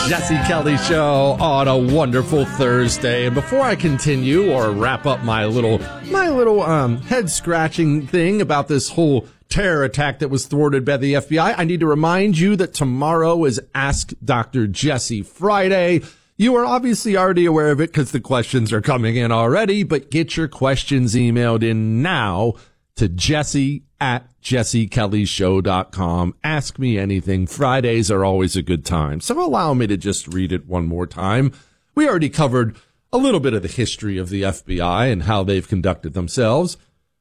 Jesse Kelly Show on a wonderful Thursday. And before I continue or wrap up my little head scratching thing about this whole terror attack that was thwarted by the FBI, I need to remind you that tomorrow is Ask Dr. Jesse Friday. You are obviously already aware of it because the questions are coming in already, but get your questions emailed in now to jesse@jessekellyshow.com. Ask me anything. Fridays are always a good time. So allow me to just read it one more time. We already covered a little bit of the history of the FBI and how they've conducted themselves.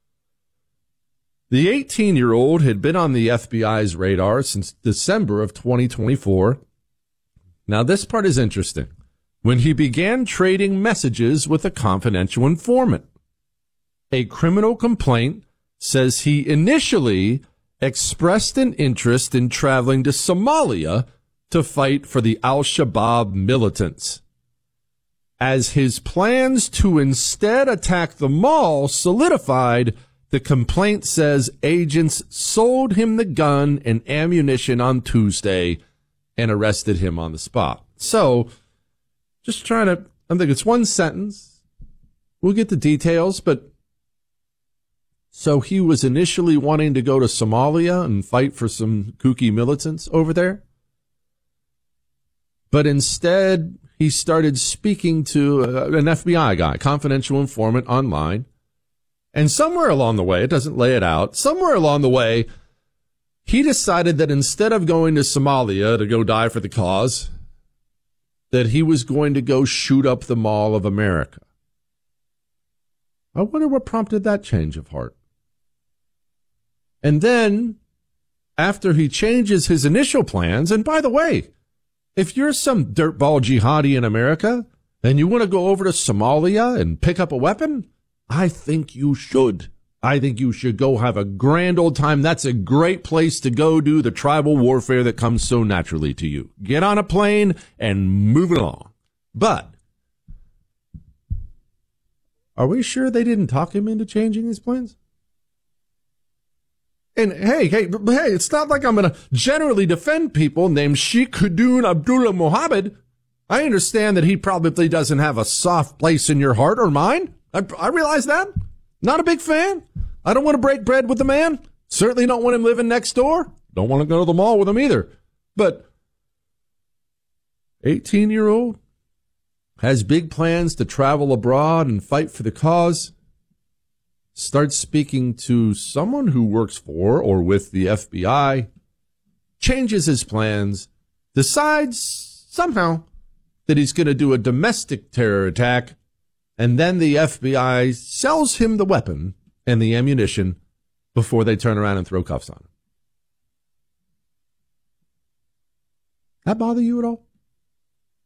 The 18-year-old had been on the FBI's radar since December of 2024. Now, this part is interesting. When he began trading messages with a confidential informant. A criminal complaint says he initially expressed an interest in traveling to Somalia to fight for the al-Shabaab militants. As his plans to instead attack the mall solidified, the complaint says agents sold him the gun and ammunition on Tuesday and arrested him on the spot. So, I think it's one sentence. We'll get the details, but so he was initially wanting to go to Somalia and fight for some kooky militants over there. But instead, he started speaking to an FBI guy, confidential informant online. And somewhere along the way, it doesn't lay it out, somewhere along the way, he decided that instead of going to Somalia to go die for the cause, that he was going to go shoot up the Mall of America. I wonder what prompted that change of heart. And then, after he changes his initial plans, and by the way, if you're some dirtball jihadi in America and you want to go over to Somalia and pick up a weapon, I think you should. I think you should go have a grand old time. That's a great place to go do the tribal warfare that comes so naturally to you. Get on a plane and move it along. But are we sure they didn't talk him into changing his plans? And hey, it's not like I'm going to generally defend people named Sheikh Khadoun Abdullah Mohammed. I understand that he probably doesn't have a soft place in your heart or mine. I realize that. Not a big fan. I don't want to break bread with the man. Certainly don't want him living next door. Don't want to go to the mall with him either. But 18-year-old has big plans to travel abroad and fight for the cause. Starts speaking to someone who works for or with the FBI. Changes his plans. Decides somehow that he's going to do a domestic terror attack. And then the FBI sells him the weapon and the ammunition before they turn around and throw cuffs on him. That bother you at all?